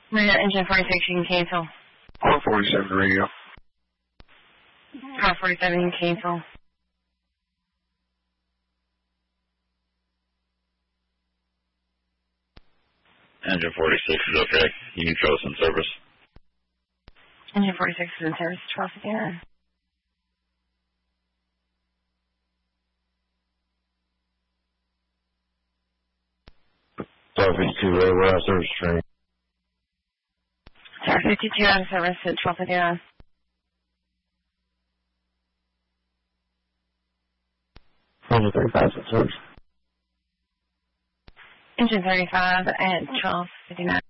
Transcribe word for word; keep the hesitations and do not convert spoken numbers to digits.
Rear engine forty-six, you can cancel. Car forty-seven radio. Car forty-seven, you can cancel. Engine forty-six is okay. You can show us in service. Engine forty-six is in service, twelve fifty-nine. twelve fifty-two, we're out service train. Tower fifty-two out of service at twelve fifty-nine. Engine thirty-five is in service. Engine thirty-five at twelve fifty-nine.